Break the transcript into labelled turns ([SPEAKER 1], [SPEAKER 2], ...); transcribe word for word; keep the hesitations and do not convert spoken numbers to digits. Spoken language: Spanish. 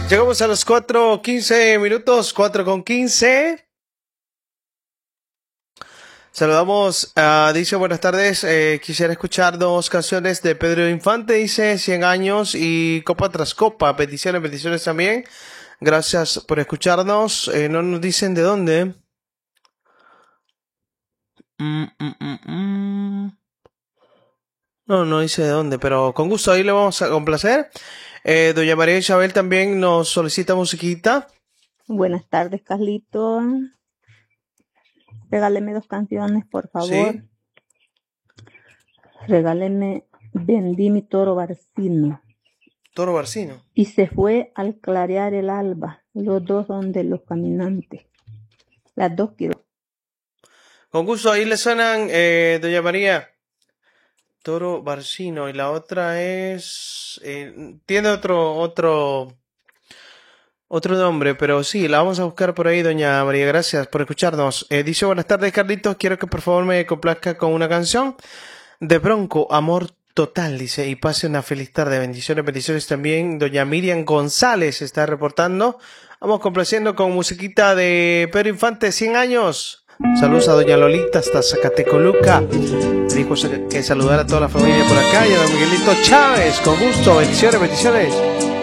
[SPEAKER 1] Llegamos a los cuatro quince minutos, cuatro con quince. Saludamos a, dice, buenas tardes, eh, quisiera escuchar dos canciones de Pedro Infante, dice, cien años y Copa tras Copa. Peticiones, peticiones también. Gracias por escucharnos. Eh, no nos dicen de dónde. Mm, mm, mm, mm. No, no dice de dónde, pero con gusto ahí le vamos a complacer. Eh, doña María Isabel también nos solicita musiquita.
[SPEAKER 2] Buenas tardes, Carlito. Regáleme dos canciones, por favor.
[SPEAKER 1] Sí.
[SPEAKER 2] Regáleme Vendí mi toro barcino.
[SPEAKER 1] Toro Barcino.
[SPEAKER 2] Y se fue al clarear el alba. Los dos son de Los Caminantes. Las dos quiero.
[SPEAKER 1] Con gusto ahí le suenan, eh, doña María. Toro Barcino. Y la otra es... Eh, tiene otro... otro Otro nombre, pero sí, la vamos a buscar por ahí, doña María. Gracias por escucharnos. Eh, dice, buenas tardes, Carlitos. Quiero que por favor me complazca con una canción de Bronco, Amor Total, dice, y pase una feliz tarde. Bendiciones, bendiciones también. Doña Miriam González está reportando. Vamos complaciendo con musiquita de Pedro Infante, cien años. Saludos a doña Lolita hasta Zacatecoluca. Dijo que saludar a toda la familia por acá y a don Miguelito Chávez. Con gusto, bendiciones, bendiciones.